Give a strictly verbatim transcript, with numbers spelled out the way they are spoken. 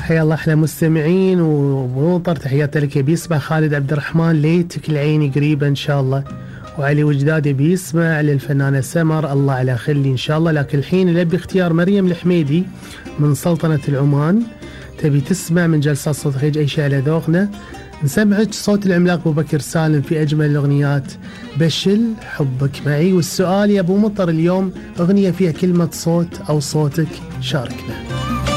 حيا الله احلى مستمعين ومطر، تحياتي لك. بيسمع خالد عبد الرحمن ليتك العيني قريبة ان شاء الله، وعلي وجدادي بيسمع للفنانة سمر الله على خلي ان شاء الله. لكن الحين لبي اختيار مريم الحميدي من سلطنة العمان، تبي تسمع من جلسات صوت خيج اي شيء على ذوقنا. نسمعك صوت العملاق ابو بكر سالم في اجمل الاغنيات بشل حبك معي. والسؤال يا ابو مطر اليوم اغنية فيها كلمة صوت او صوتك، شاركنا.